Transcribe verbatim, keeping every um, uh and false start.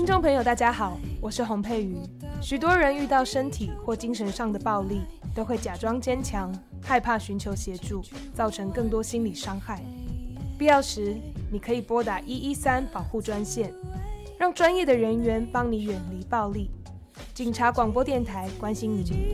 听众朋友大家好，我是洪佩瑜。许多人遇到身体或精神上的暴力，都会假装坚强，害怕寻求协助，造成更多心理伤害。必要时，你可以拨打一一三保护专线，让专业的人员帮你远离暴力。警察广播电台关心您。